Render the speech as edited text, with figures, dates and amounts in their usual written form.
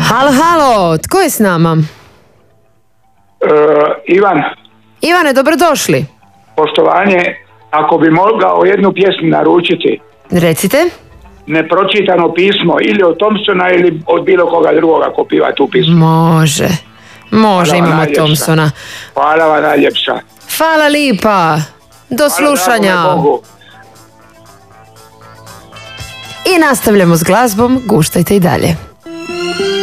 Halo, halo, tko je s nama? Ivan, Ivane, dobrodošli. poštovanje, ako bi mogao jednu pjesmu naručiti, Recite. nepročitano pismo ili od Thompsona ili od bilo koga drugoga ko piva tu pismu. Može, Hvala vam imamo najljepša. Thompsona. Hvala vam najljepša. Hvala lipa. Do slušanja. Hvala dragome Bogu. I nastavljamo s glazbom, guštajte i dalje.